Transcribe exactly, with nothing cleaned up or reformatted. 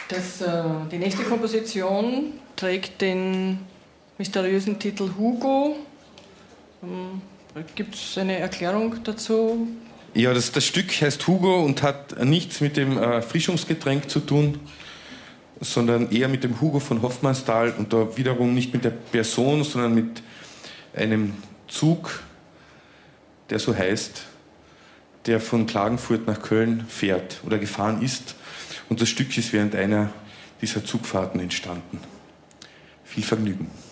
Das, äh, die nächste Komposition trägt den mysteriösen Titel Hugo. Ähm, Gibt es eine Erklärung dazu? Ja, das, das Stück heißt Hugo und hat nichts mit dem Erfrischungsgetränk zu tun, sondern eher mit dem Hugo von Hofmannsthal und da wiederum nicht mit der Person, sondern mit einem Zug, der so heißt, der von Klagenfurt nach Köln fährt oder gefahren ist. Und das Stück ist während einer dieser Zugfahrten entstanden. Viel Vergnügen.